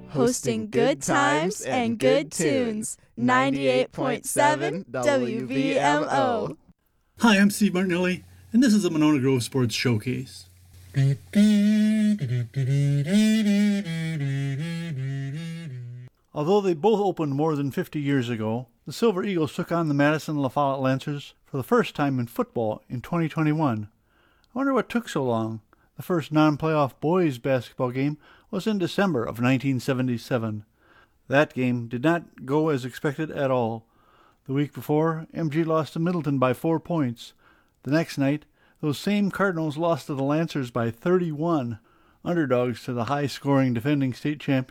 hosting good times and good tunes. 98.7 WVMO. Hi, I'm Steve Martinelli, and this is the Monona Grove Sports Showcase. Although they both opened more than 50 years ago, the Silver Eagles took on the Madison La Follette Lancers for the first time in football in 2021. I wonder what took so long. The first non-playoff boys basketball game was in December of 1977. That game did not go as expected at all. The week before, MG lost to Middleton by 4 points. The next night, those same Cardinals lost to the Lancers by 31, underdogs to the high-scoring defending state champ